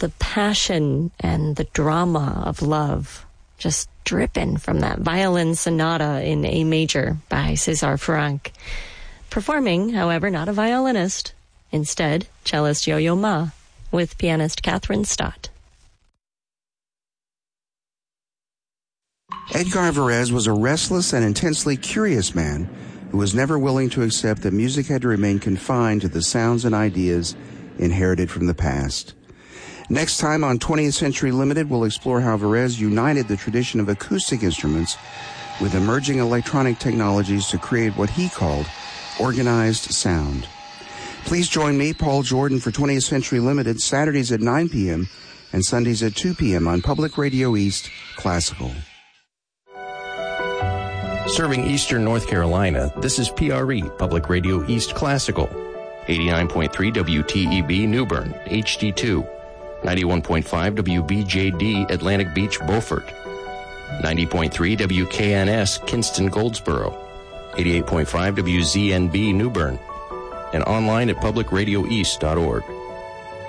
the passion and the drama of love just dripping from that violin sonata in A major by César Franck. Performing, however, not a violinist. Instead, cellist Yo-Yo Ma with pianist Catherine Stott. Edgar Varese was a restless and intensely curious man who was never willing to accept that music had to remain confined to the sounds and ideas inherited from the past. Next time on 20th Century Limited, we'll explore how Varese united the tradition of acoustic instruments with emerging electronic technologies to create what he called organized sound. Please join me, Paul Jordan, for 20th Century Limited, Saturdays at 9 p.m. and Sundays at 2 p.m. on Public Radio East Classical. Serving Eastern North Carolina, this is PRE, Public Radio East Classical. 89.3 WTEB New Bern, HD2. 91.5 WBJD Atlantic Beach, Beaufort. 90.3 WKNS Kinston, Goldsboro. 88.5 WZNB New Bern. And online at publicradioeast.org.